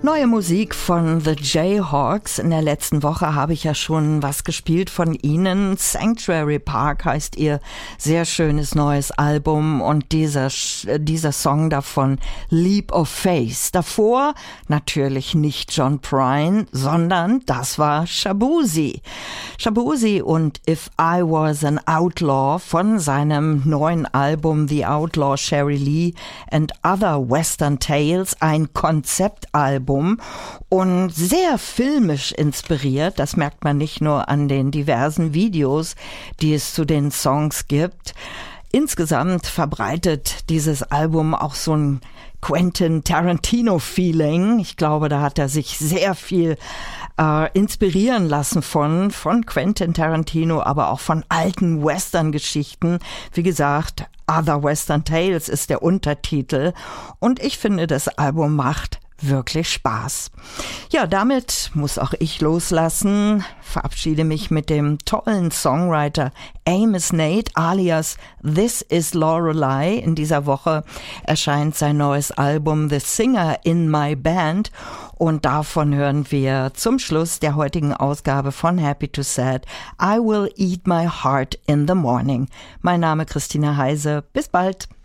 Neue Musik von The Jayhawks. In der letzten Woche habe ich ja schon was gespielt von ihnen. Sanctuary Park heißt ihr sehr schönes neues Album und dieser Song davon, Leap of Faith. Davor natürlich nicht John Prine, sondern das war Shaboozey. Shaboozey und If I Was an Outlaw von seinem neuen Album The Outlaw Sherry Lee and Other Western Tales, ein Konzeptalbum und sehr filmisch inspiriert. Das merkt man nicht nur an den diversen Videos, die es zu den Songs gibt. Insgesamt verbreitet dieses Album auch so ein Quentin Tarantino-Feeling. Ich glaube, da hat er sich sehr viel inspirieren lassen von Quentin Tarantino, aber auch von alten Western-Geschichten. Wie gesagt, Other Western Tales ist der Untertitel und ich finde, das Album macht wirklich Spaß. Ja, damit muss auch ich loslassen. Verabschiede mich mit dem tollen Songwriter Amos Nate alias This is Lorelei. In dieser Woche erscheint sein neues Album The Singer in My Band und davon hören wir zum Schluss der heutigen Ausgabe von Happy to Sad I Will Eat My Heart in the Morning. Mein Name Christina Heise. Bis bald.